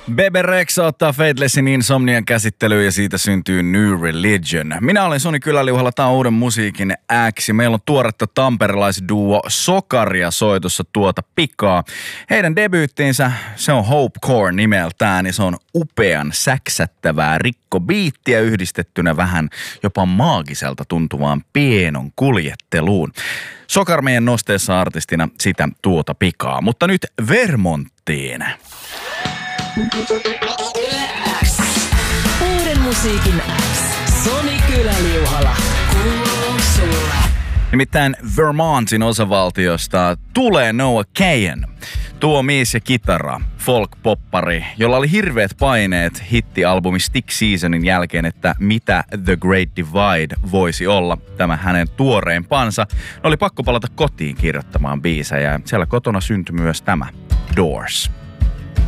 Bebe Rexha ottaa Faithlessin Insomnian käsittelyyn ja siitä syntyy New Religion. Minä olen Soni Kyläliuhalla, tää on uuden musiikin X. Meillä on tuoretta tamperelaisduo Sokaria soitossa tuota pikaa. Heidän debyyttiinsä, se on Hopecore nimeltään, ja se on upean säksättävää rikkobiittiä yhdistettynä vähän jopa maagiselta tuntuvaan pienon kuljetteluun. Sokar meidän nosteessa artistina sitä tuota pikaa, mutta nyt Vermonttiin. Uuden musiikin X. Soni Kyläliuhala. Kuuluu sulle. Nimittäin Vermontin osavaltiosta tulee Noah Kahan. Tuo mies ja kitara, folk-poppari, jolla oli hirveät paineet hittialbumi Stick Seasonin jälkeen, että mitä The Great Divide voisi olla, tämä hänen tuorein pansa. Oli pakko palata kotiin kirjoittamaan biisejä ja siellä kotona syntyi myös tämä Doors.